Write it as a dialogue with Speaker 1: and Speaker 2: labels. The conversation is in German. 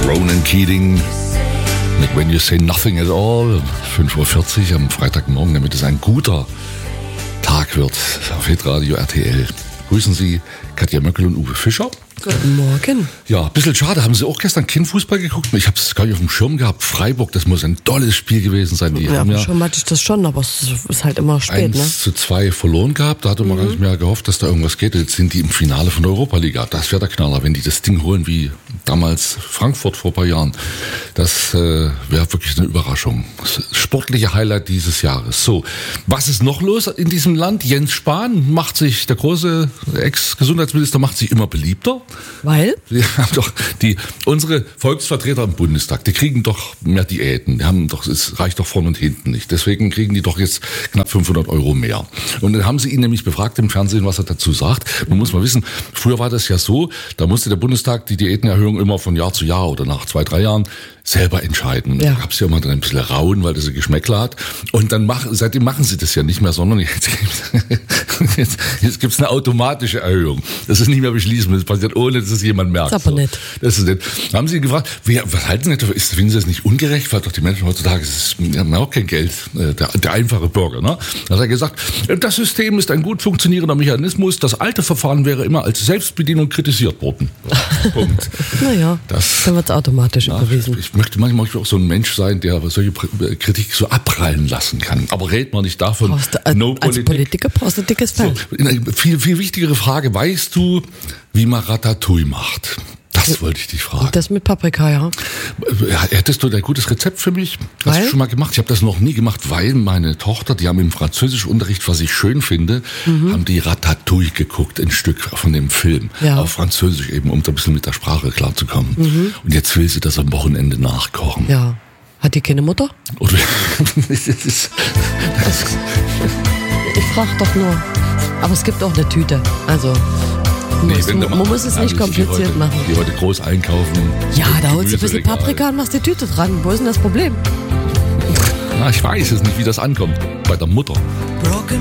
Speaker 1: Ronan Keating mit When You Say Nothing at All, 5:40 Uhr am Freitagmorgen, damit es ein guter Tag wird auf Hitradio RTL. Grüßen Sie Katja Möckel und Uwe Fischer.
Speaker 2: Guten Morgen.
Speaker 1: Ja, ein bisschen schade. Haben Sie auch gestern Kindfußball geguckt? Ich habe es gar nicht auf dem Schirm gehabt. Freiburg, das muss ein tolles Spiel gewesen sein. Die haben ja
Speaker 2: schon hatte ich das schon, aber es ist halt immer spät,
Speaker 1: 1:2 verloren gehabt. Da hatte man gar nicht mehr gehofft, dass da irgendwas geht. Jetzt sind die im Finale von der Europa-Liga. Das wäre der Knaller, wenn die das Ding holen wie damals Frankfurt vor ein paar Jahren. Das wäre wirklich eine Überraschung. Das sportliche Highlight dieses Jahres. So, was ist noch los in diesem Land? Jens Spahn macht sich, der große Ex-Gesundheitsminister, macht sich immer beliebter.
Speaker 2: Weil?
Speaker 1: Wir haben doch unsere Volksvertreter im Bundestag, die kriegen doch mehr Diäten. Es reicht doch vorne und hinten nicht. Deswegen kriegen die doch jetzt knapp 500 € mehr. Und dann haben sie ihn nämlich befragt im Fernsehen, was er dazu sagt. Man muss mal wissen, früher war das ja so, da musste der Bundestag die Diätenerhöhung immer von Jahr zu Jahr oder nach 2-3 Jahren selber entscheiden.
Speaker 2: Ja.
Speaker 1: Da gab es ja immer dann ein bisschen Rauen, weil das ein Geschmäckler hat. Und dann seitdem machen sie das ja nicht mehr, sondern jetzt gibt's eine automatische Erhöhung. Das ist nicht mehr beschließen, das passiert ohne, dass es jemand merkt.
Speaker 2: Das ist aber nett.
Speaker 1: Das ist nett. Haben Sie gefragt, was halten Sie davon? Finden Sie das nicht ungerecht? Weil doch die Menschen heutzutage, die haben auch kein Geld, der einfache Bürger. Ne? Da hat er gesagt, das System ist ein gut funktionierender Mechanismus. Das alte Verfahren wäre immer als Selbstbedienung kritisiert worden. Punkt.
Speaker 2: Naja, dann wird's automatisch überwiesen.
Speaker 1: Ich möchte manchmal auch so ein Mensch sein, der solche Kritik so abprallen lassen kann. Aber redet man nicht davon.
Speaker 2: Als Politiker brauchst du dickes Fell.
Speaker 1: So, eine viel wichtigere Frage. Weißt du, wie man Ratatouille macht? Das wollte ich dich fragen.
Speaker 2: Das mit Paprika, ja.
Speaker 1: Hättest du ein gutes Rezept für mich? Hast du schon mal gemacht? Ich habe das noch nie gemacht, weil meine Tochter, die haben im Französischunterricht, was ich schön finde, haben die Ratatouille geguckt, ein Stück von dem Film. Ja. Auf Französisch eben, um da ein bisschen mit der Sprache klarzukommen. Und jetzt will sie das am Wochenende nachkochen.
Speaker 2: Ja. Hat die keine Mutter? Ich frage doch nur. Aber es gibt auch eine Tüte. Also... Man muss es nicht kompliziert machen.
Speaker 1: Die heute groß einkaufen.
Speaker 2: Ja, da holst du ein bisschen Paprika und machst die Tüte dran. Wo ist denn das Problem?
Speaker 1: Ich weiß es nicht, wie das ankommt. Bei der Mutter.